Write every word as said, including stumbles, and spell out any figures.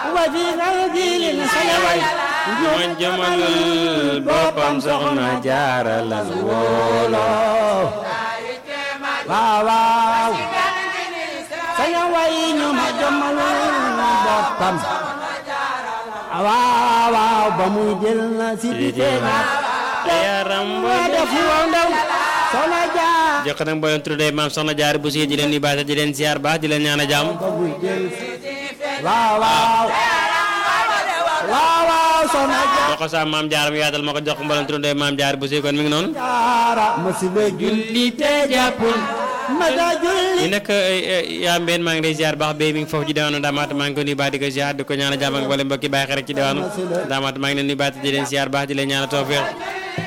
وفي غير سلوي man jëmalul boppam soxna jaara lan wóolo waaw waaw saña way ñu ma jëmalul boppam waaw waaw ba muy jël na si di teena yaram ba defu ndaw soxna jaar jox na mboolem tuddee maam soxna jaar bu si di leen nuyu baax di leen ziar baax di leen ñaan a jàmm ba muy jël waaw waaw waaw waaw soxna jaar boo ko saa maam jaar mu yaatal ma ko jox mboolem tuddee maam jaar bu si kon mi ngi noonu jaara ma si la julli te jàppul ma da julli ñu nekk yaa mbeen maa ngi lay ziar baax bay mi ngi foofu ci diwaanu Ndamaat maa ngi ko nuyu baax di ko ziar di ko ñaan a jàmm ak mboolem mbokki bàyyi xel rek ci diwaanu Ndamaat maa ngi leen nuyu baax di leen ziar baax di leen ñaan a tawfeex